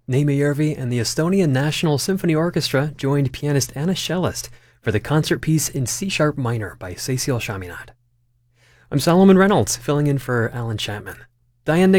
Neymäjärvi and the Estonian National Symphony Orchestra joined pianist Anna Schellest for the concert piece in C-sharp minor by Cecil Chaminade. I'm Solomon Reynolds, filling in for Alan Chapman. Diane